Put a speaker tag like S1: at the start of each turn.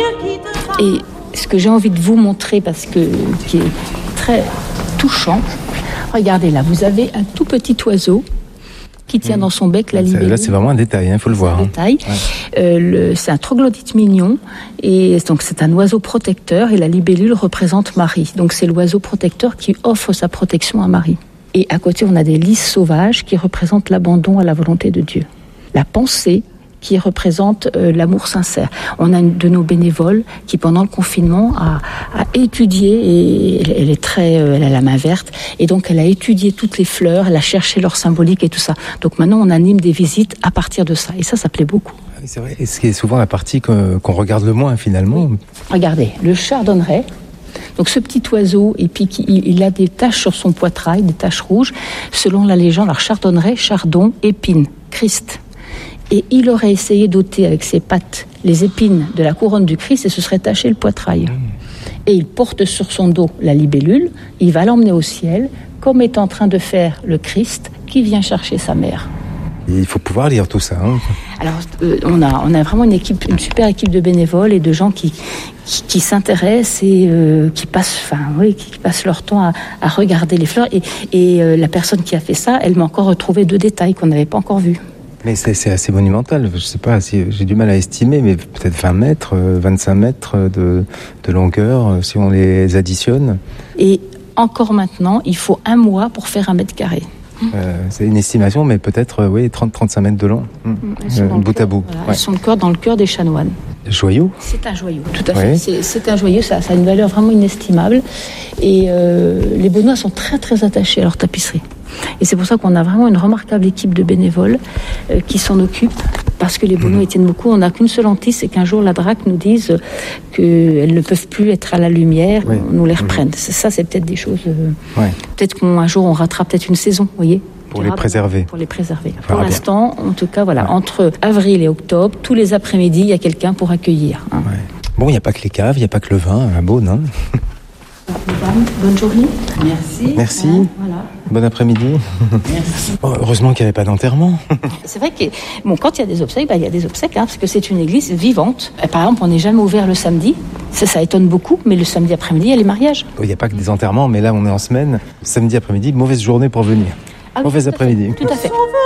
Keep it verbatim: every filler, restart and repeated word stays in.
S1: Et ce que j'ai envie de vous montrer, parce que qui est très touchant, regardez là, vous avez un tout petit oiseau qui tient dans son bec la libellule.
S2: Là, c'est vraiment un détail, il hein, faut le voir.
S1: Un
S2: hein.
S1: détail.
S2: Ouais.
S1: Euh, le, c'est un troglodyte mignon, et donc c'est un oiseau protecteur, et la libellule représente Marie. Donc c'est l'oiseau protecteur qui offre sa protection à Marie. Et à côté, on a des lys sauvages qui représentent l'abandon à la volonté de Dieu. La pensée qui représente euh, l'amour sincère. On a une de nos bénévoles qui, pendant le confinement, a, a étudié, et elle, elle est très, euh, elle a la main verte, et donc elle a étudié toutes les fleurs, elle a cherché leur symbolique et tout ça. Donc maintenant, on anime des visites à partir de ça, et ça, ça plaît beaucoup.
S2: Oui, c'est vrai. Et ce qui est souvent la partie que, qu'on regarde le moins, finalement. Oui.
S1: Regardez, le chardonneret. Donc ce petit oiseau, et puis il, il a des taches sur son poitrail, des taches rouges. Selon la légende, alors chardonneret, chardon, épine, Christ. Et il aurait essayé d'ôter avec ses pattes les épines de la couronne du Christ et se serait taché le poitrail. Mmh. Et il porte sur son dos la libellule, il va l'emmener au ciel, comme est en train de faire le Christ qui vient chercher sa mère.
S2: Et il faut pouvoir lire tout ça. Hein.
S1: Alors, euh, on a, on a vraiment une équipe, une super équipe de bénévoles et de gens qui, qui, qui s'intéressent et euh, qui passent, enfin, oui, qui passent leur temps à, à regarder les fleurs. Et, et euh, la personne qui a fait ça, elle m'a encore retrouvé deux détails qu'on n'avait pas encore vus.
S2: Mais c'est, c'est assez monumental, je sais pas, si, j'ai du mal à estimer, mais peut-être vingt mètres, vingt-cinq mètres de, de longueur, si on les additionne.
S1: Et encore maintenant, il faut un mois pour faire un mètre carré.
S2: Euh, c'est une estimation, mais peut-être oui, trente à trente-cinq mètres de long, mmh. euh, bout
S1: cœur,
S2: à bout.
S1: Voilà,
S2: ouais.
S1: Elles sont le cœur, dans le cœur des chanoines.
S2: Joyau ?
S1: C'est un joyau, tout à fait.
S2: Ouais.
S1: C'est, c'est un joyau, ça, ça a une valeur vraiment inestimable. Et euh, les Beaunois sont très très attachés à leur tapisserie. Et c'est pour ça qu'on a vraiment une remarquable équipe de bénévoles euh, qui s'en occupent, parce que les Beaunois mmh. y tiennent beaucoup. On n'a qu'une seule hantise, c'est qu'un jour la DRAC nous dise euh, qu'elles ne peuvent plus être à la lumière, oui. on nous les reprenne. Mmh. Ça, c'est peut-être des choses... Euh, ouais. Peut-être qu'un jour on rattrape peut-être une saison, vous voyez.
S2: Pour les préserver.
S1: Pour les préserver. Pour l'instant, en tout cas, voilà, ouais. entre avril et octobre, tous les après-midi, il y a quelqu'un pour accueillir. Hein.
S2: Ouais. Bon, il n'y a pas que les caves, il n'y a pas que le vin à Beaune. Hein.
S1: Mesdames, bonne journée. Merci.
S2: Merci.
S1: Ouais, voilà.
S2: Bon après-midi.
S1: Merci.
S2: Bon, heureusement qu'il n'y avait pas d'enterrement.
S1: C'est vrai que bon, quand il y a des obsèques, bah, il y a des obsèques, hein, parce que c'est une église vivante. Par exemple, on n'est jamais ouvert le samedi. Ça, ça étonne beaucoup, mais le samedi après-midi, il y a les mariages.
S2: Il n'y a pas que des enterrements, mais là, on est en semaine. Samedi après-midi, mauvaise journée pour venir. Ah, Mauvais après-midi.
S1: Tout à fait.